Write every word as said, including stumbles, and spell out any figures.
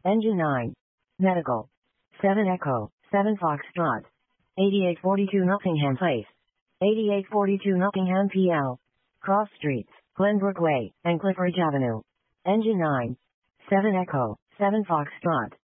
Engine nine. Medical. seven Echo, seven Foxtrot. eighty-eight forty-two Nottingham Place. eighty-eight forty-two Nottingham P L. Cross Streets, Glenbrook Way, and Cliffridge Avenue. Engine nine. seven Echo, seven Foxtrot.